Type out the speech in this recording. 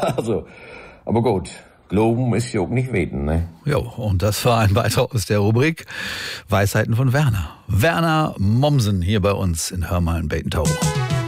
Also, aber gut, Glauben ist ja auch nicht weten, ne? Jo, und das war ein Beitrag aus der Rubrik Weisheiten von Werner. Werner Mommsen hier bei uns in Hör mal ein Beten Tau.